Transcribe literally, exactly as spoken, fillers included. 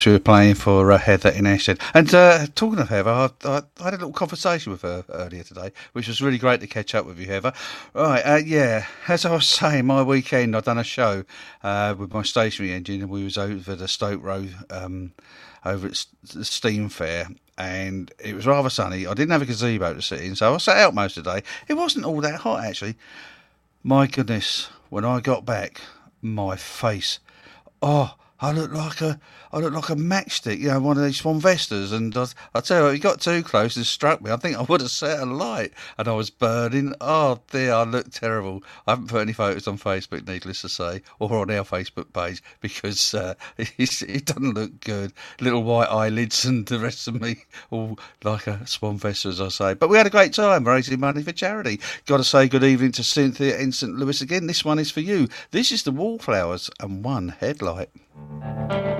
She was playing for uh, Heather in Ashton. And uh, talking of Heather, I, I, I had a little conversation with her earlier today, which was really great to catch up with you, Heather. Right, uh, yeah, as I was saying, my weekend, I'd done a show uh, with my stationary engine, and we was over the Stoke Road, um, over at the Steam Fair, and it was rather sunny. I didn't have a gazebo to sit in, so I sat out most of the day. It wasn't all that hot, actually. My goodness, when I got back, my face, oh, I look like a, I look like a matchstick, you know, one of these Swan Vestas. And I, I tell you, what, he got too close and struck me. I think I would have set a light, and I was burning. Oh dear, I looked terrible. I haven't put any photos on Facebook, needless to say, or on our Facebook page, because uh, it, it doesn't look good. Little white eyelids and the rest of me, all like a Swan Vesta, as I say. But we had a great time raising money for charity. Got to say good evening to Cynthia in St Louis again. This one is for you. This is the Wallflowers and One Headlight.